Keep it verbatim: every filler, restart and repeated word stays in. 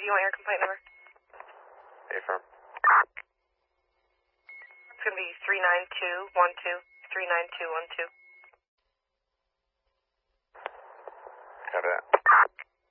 do you want your complaint number? Affirm. It's going to be three nine two one two, three nine two one two.